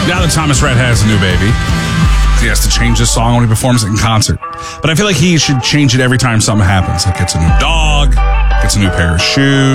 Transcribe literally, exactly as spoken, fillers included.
Now that Thomas Rhett has a new baby, he has to change his song when he performs it in concert. But I feel like he should change it every time something happens. Like gets a new dog, gets a new pair of shoes.